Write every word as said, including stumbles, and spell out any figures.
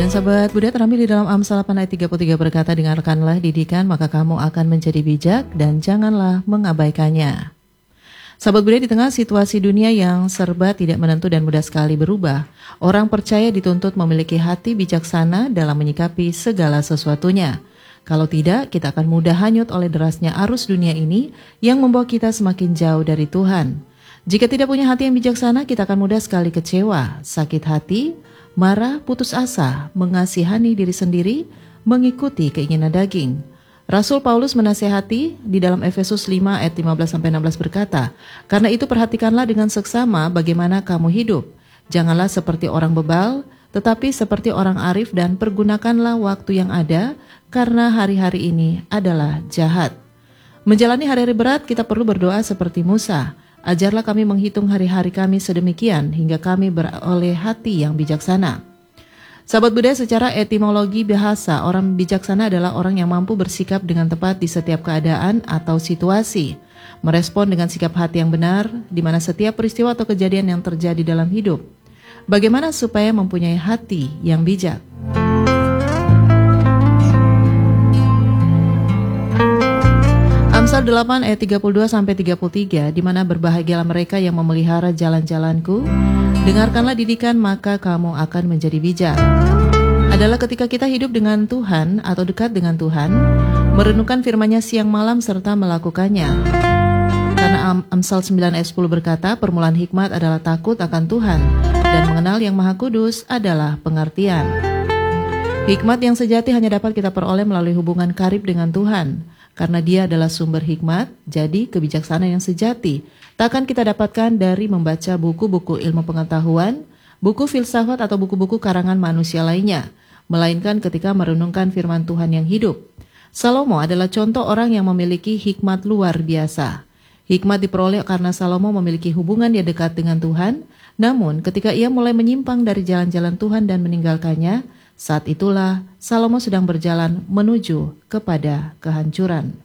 Dan sahabat Buddha terambil di dalam Amsal delapan ayat tiga puluh tiga berkata, dengarkanlah didikan maka kamu akan menjadi bijak dan janganlah mengabaikannya. Sahabat Buddha, di tengah situasi dunia yang serba tidak menentu dan mudah sekali berubah, orang percaya dituntut memiliki hati bijaksana dalam menyikapi segala sesuatunya. Kalau tidak, kita akan mudah hanyut oleh derasnya arus dunia ini yang membawa kita semakin jauh dari Tuhan. Jika tidak punya hati yang bijaksana, kita akan mudah sekali kecewa, sakit hati, marah, putus asa, mengasihani diri sendiri, mengikuti keinginan daging. Rasul Paulus menasihati di dalam Efesus lima ayat lima belas sampai enam belas berkata, karena itu perhatikanlah dengan seksama bagaimana kamu hidup. Janganlah seperti orang bebal, tetapi seperti orang arif dan pergunakanlah waktu yang ada, karena hari-hari ini adalah jahat. Menjalani hari-hari berat, kita perlu berdoa seperti Musa. Ajarlah kami menghitung hari-hari kami sedemikian hingga kami beroleh hati yang bijaksana. Sahabat Buddha, secara etimologi bahasa, orang bijaksana adalah orang yang mampu bersikap dengan tepat di setiap keadaan atau situasi, merespon dengan sikap hati yang benar di mana setiap peristiwa atau kejadian yang terjadi dalam hidup. Bagaimana supaya mempunyai hati yang bijak? Amsal delapan ayat tiga puluh dua sampai tiga puluh tiga, di mana berbahagialah mereka yang memelihara jalan-jalanku, dengarkanlah didikan maka kamu akan menjadi bijak. Adalah ketika kita hidup dengan Tuhan atau dekat dengan Tuhan, merenungkan firman-Nya siang malam serta melakukannya. Karena Amsal sembilan ayat sepuluh berkata, permulaan hikmat adalah takut akan Tuhan, dan mengenal yang Maha Kudus adalah pengertian. Hikmat yang sejati hanya dapat kita peroleh melalui hubungan karib dengan Tuhan. Karena Dia adalah sumber hikmat, jadi kebijaksanaan yang sejati takkan kita dapatkan dari membaca buku-buku ilmu pengetahuan, buku filsafat atau buku-buku karangan manusia lainnya, melainkan ketika merenungkan firman Tuhan yang hidup. Salomo adalah contoh orang yang memiliki hikmat luar biasa. Hikmat diperoleh karena Salomo memiliki hubungan yang dekat dengan Tuhan, namun ketika ia mulai menyimpang dari jalan-jalan Tuhan dan meninggalkannya, saat itulah Salomo sedang berjalan menuju kepada kehancuran.